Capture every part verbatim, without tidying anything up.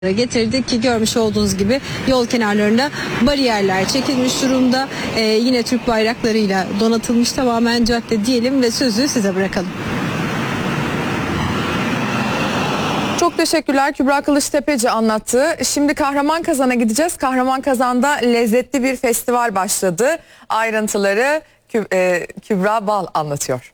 getirdik ki görmüş olduğunuz gibi yol kenarlarında bariyerler çekilmiş durumda. Ee, yine Türk bayraklarıyla donatılmış tamamen cadde diyelim ve sözü size bırakalım. Çok teşekkürler, Kübra Kılıçtepeci anlattı. Şimdi Kahramankazan'a gideceğiz. Kahramankazan'da lezzetli bir festival başladı. Ayrıntıları Kü e, Kübra Bal anlatıyor.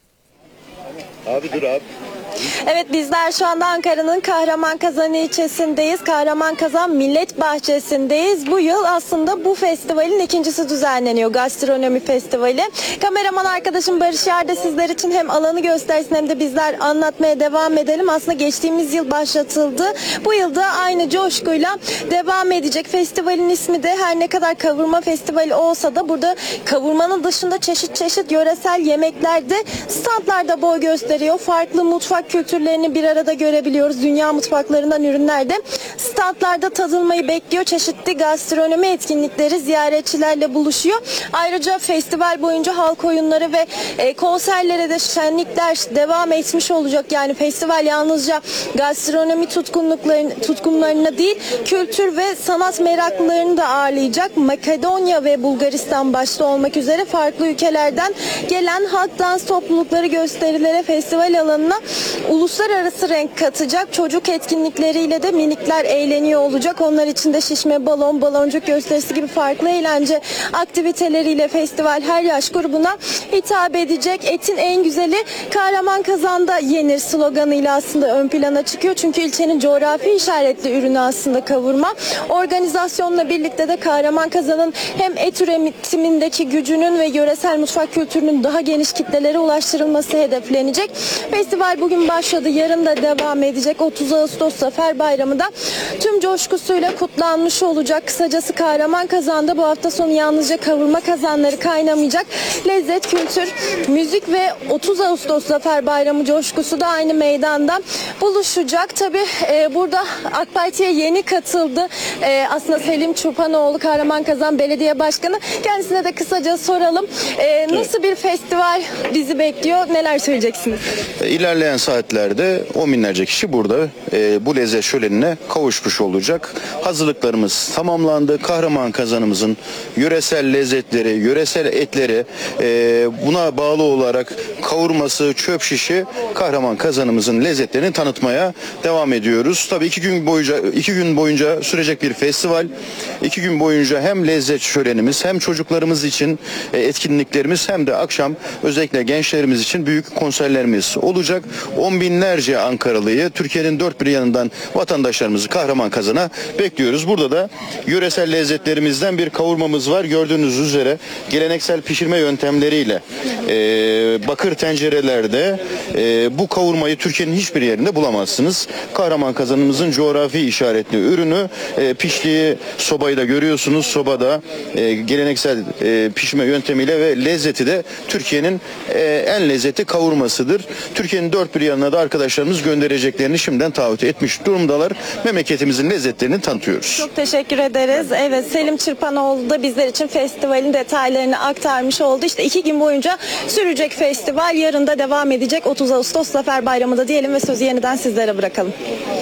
Abi dur abi. Evet, bizler şu anda Ankara'nın Kahramankazan ilçesindeyiz. Kahramankazan Millet Bahçesi'ndeyiz. Bu yıl aslında bu festivalin ikincisi düzenleniyor. Gastronomi Festivali. Kameraman arkadaşım Barış Yer de sizler için hem alanı göstersin hem de bizler anlatmaya devam edelim. Aslında geçtiğimiz yıl başlatıldı. Bu yılda aynı coşkuyla devam edecek. Festivalin ismi de her ne kadar kavurma festivali olsa da burada kavurmanın dışında çeşit çeşit yöresel yemekler de standlarda boy gösteriyor. Farklı mutfak kültürlerini bir arada görebiliyoruz. Dünya mutfaklarından ürünler de standlarda tadılmayı bekliyor. Çeşitli gastronomi etkinlikleri ziyaretçilerle buluşuyor. Ayrıca festival boyunca halk oyunları ve e, konserlere de şenlikler devam etmiş olacak. Yani festival yalnızca gastronomi tutkunluklarını, tutkunlarına değil, kültür ve sanat meraklılarını da ağırlayacak. Makedonya ve Bulgaristan başta olmak üzere farklı ülkelerden gelen halk dans toplulukları gösterilere, festival alanına uluslararası renk katacak. Çocuk etkinlikleriyle de minikler eğleniyor olacak. Onlar için de şişme balon, baloncuk gösterisi gibi farklı eğlence aktiviteleriyle festival her yaş grubuna hitap edecek. Etin en güzeli Kahramankazan'da yenir sloganıyla aslında ön plana çıkıyor. Çünkü ilçenin coğrafi işaretli ürünü aslında kavurma. Organizasyonla birlikte de Kahramankazan'ın hem et üretimindeki gücünün ve yöresel mutfak kültürünün daha geniş kitlelere ulaştırılması hedeflenecek. Festival bugün başladı. Yarın da devam edecek. otuz Ağustos Zafer Bayramı da tüm coşkusuyla kutlanmış olacak. Kısacası Kahramankazan'da bu hafta sonu yalnızca kavurma kazanları kaynamayacak. Lezzet, kültür, müzik ve otuz Ağustos Zafer Bayramı coşkusu da aynı meydanda buluşacak. Tabii e, burada AK Parti'ye yeni katıldı. E, aslında Selim Çupanoğlu, Kahramankazan Belediye Başkanı. Kendisine de kısaca soralım. E, nasıl bir festival bizi bekliyor? Neler söyleyeceksiniz? İlerleyen saatlerde on binlerce kişi burada e, bu lezzet şölenine kavuşmuş olacak. Hazırlıklarımız tamamlandı. Kahramankazanımızın yöresel lezzetleri, yöresel etleri, e, buna bağlı olarak kavurması, çöp şişi Kahramankazanımızın lezzetlerini tanıtmaya devam ediyoruz. Tabii iki gün boyunca iki gün boyunca sürecek bir festival. İki gün boyunca hem lezzet şölenimiz hem çocuklarımız için e, etkinliklerimiz hem de akşam özellikle gençlerimiz için büyük konserlerimiz olacak. On binlerce Ankaralıyı, Türkiye'nin dört bir yanından vatandaşlarımızı Kahramankazan'a bekliyoruz. Burada da yöresel lezzetlerimizden bir kavurmamız var. Gördüğünüz üzere geleneksel pişirme yöntemleriyle e, bakır tencerelerde e, bu kavurmayı Türkiye'nin hiçbir yerinde bulamazsınız. Kahramankazanımızın coğrafi işaretli ürünü, e, piştiği sobayı da görüyorsunuz. Sobada e, geleneksel e, pişirme yöntemiyle ve lezzeti de Türkiye'nin e, en lezzetli kavurmasıdır. Türkiye'nin dört bir yanına da arkadaşlarımız göndereceklerini şimdiden taahhüt etmiş durumdalar. Memleketimizin lezzetlerini tanıtıyoruz. Çok teşekkür ederiz. Evet, Selim Çırpanoğlu da bizler için festivalin detaylarını aktarmış oldu. İşte iki gün boyunca sürecek festival, yarın da devam edecek. otuz Ağustos Zafer Bayramı'nda diyelim ve sözü yeniden sizlere bırakalım.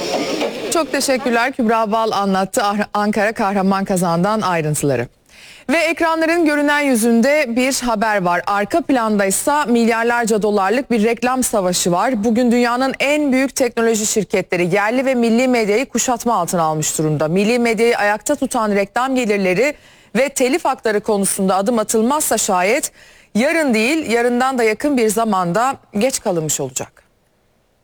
Çok teşekkürler, Kübra Bal anlattı Ankara Kahramankazan'dan ayrıntıları. Ve ekranların görünen yüzünde bir haber var. Arka planda ise milyarlarca dolarlık bir reklam savaşı var. Bugün dünyanın en büyük teknoloji şirketleri yerli ve milli medyayı kuşatma altına almış durumda. Milli medyayı ayakta tutan reklam gelirleri ve telif hakları konusunda adım atılmazsa şayet yarın değil, yarından da yakın bir zamanda geç kalınmış olacak.